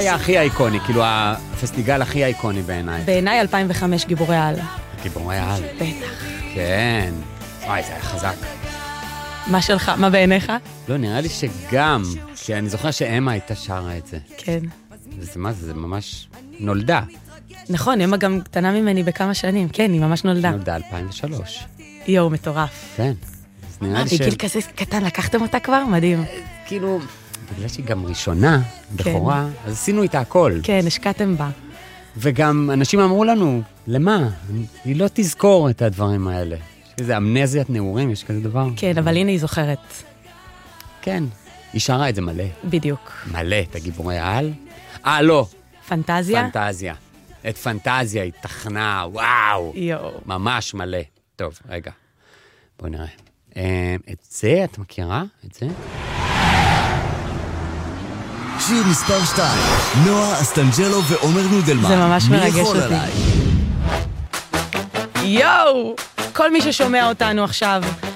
היה הכי אייקוני? כאילו, הפסטיגל הכי אייקוני בעיניי. בעיניי 2005 גיבורי העל. גיבורי העל. בטח. כן. וואי, זה היה חזק. מה שלך? מה בעיניך? לא, נראה לי שגם, כי אני זוכר שאמה הייתה שרה את זה. כן. זה מה זה? זה ממש נולדה. נכון, אמה גם קטנה ממני בכמה שנים. כן, היא ממש נולדה. נולדה 2003. יואו, מטורף. כן. אז נראה לי בגיל כזה קטן, לקחתם אותה כבר? מדהים. כאילו, בגלל שהיא גם ראשונה, בכורה, אז עשינו איתה הכל. כן, השקעתם בה. וגם אנשים אמרו לנו, למה? היא לא תזכור את הדברים האלה. יש איזה אמנזיית נעורים, יש כזה דבר. כן, אבל הנה היא זוכרת. כן, היא שרה את זה מלא. בדיוק. מלא, את הגיבורי העל. לא. פנטזיה? פנטזיה. את פנטזיה היא תחנה, וואו. יואו. ממש מלא. טוב, רגע. בואו נראה. את זה, את מכירה? את זה? שיר מספר 2, נועה אסטנג'לו ועומר נודלמן. זה ממש מרגש מי יכול אותי. עליי? יואו! כל מי ששומע אותנו עכשיו,